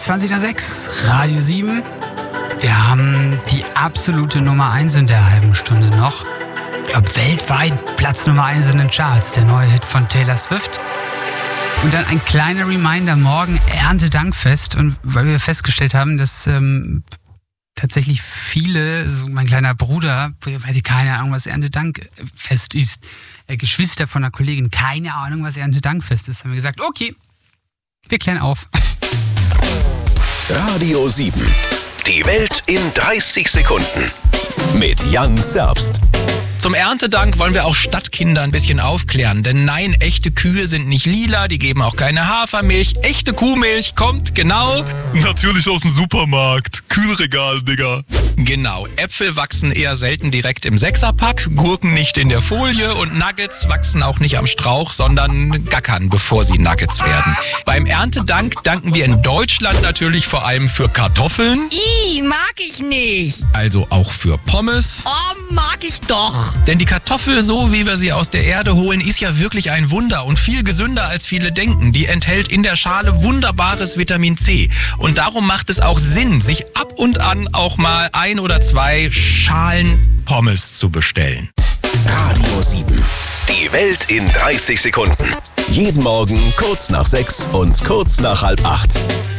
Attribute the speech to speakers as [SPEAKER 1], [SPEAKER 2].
[SPEAKER 1] 20 nach 6, Radio 7. Wir haben die absolute Nummer 1 in der halben Stunde noch. Ich glaube, weltweit Platz Nummer 1 in den Charts, der neue Hit von Taylor Swift. Und dann ein kleiner Reminder, morgen Erntedankfest. Und weil wir festgestellt haben, dass tatsächlich viele, so mein kleiner Bruder, weil die keine Ahnung, was Erntedankfest ist, Geschwister von einer Kollegin, keine Ahnung, was Erntedankfest ist, haben wir gesagt, okay, wir klären auf.
[SPEAKER 2] Radio 7. Die Welt in 30 Sekunden. Mit Jan Zerbst.
[SPEAKER 3] Zum Erntedank wollen wir auch Stadtkinder ein bisschen aufklären. Denn nein, echte Kühe sind nicht lila, die geben auch keine Hafermilch. Echte Kuhmilch kommt genau...
[SPEAKER 4] Natürlich aus dem Supermarkt. Kühlregal, Digga.
[SPEAKER 3] Genau, Äpfel wachsen eher selten direkt im Sechserpack, Gurken nicht in der Folie und Nuggets wachsen auch nicht am Strauch, sondern gackern, bevor sie Nuggets werden. Beim Erntedank danken wir in Deutschland natürlich vor allem für Kartoffeln.
[SPEAKER 5] Mag ich nicht.
[SPEAKER 3] Also auch für Pommes.
[SPEAKER 5] Oh, mag ich doch.
[SPEAKER 3] Denn die Kartoffel, so wie wir sie aus der Erde holen, ist ja wirklich ein Wunder und viel gesünder als viele denken. Die enthält in der Schale wunderbares Vitamin C. Und darum macht es auch Sinn, sich ab und an auch mal 1 oder 2 Schalen Pommes zu bestellen.
[SPEAKER 2] Radio 7. Die Welt in 30 Sekunden. Jeden Morgen kurz nach 6 und kurz nach halb 8.